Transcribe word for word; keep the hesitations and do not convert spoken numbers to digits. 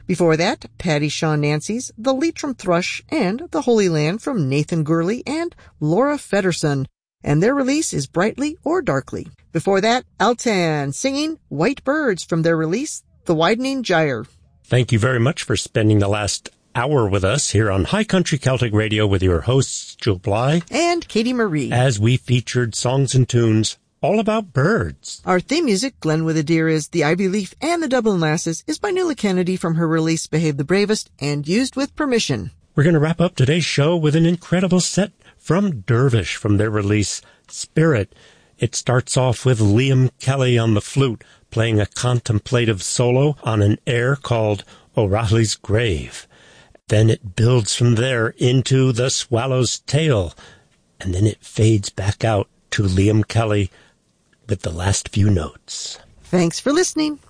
Before that, Patty Shaw Nancy's The Leitrim Thrush and The Holy Land from Nathan Gurley and Laura Fedderson, and their release is Brightly or Darkly. Before that, Altan singing White Birds from their release The Widening Gyre. Thank you very much for spending the last hour with us here on High Country Celtic Radio with your hosts, Joe Bly and Katie Marie, as we featured songs and tunes all about birds. Our theme music, Glen with a Deer, is The Ivy Leaf and the Dublin Lasses, is by Nuala Kennedy from her release Behave the Bravest and used with permission. We're going to wrap up today's show with an incredible set from Dervish from their release Spirit. It starts off with Liam Kelly on the flute playing a contemplative solo on an air called O'Reilly's Grave. Then it builds from there into The Swallow's Tail, and then it fades back out to Liam Kelly with the last few notes. Thanks for listening.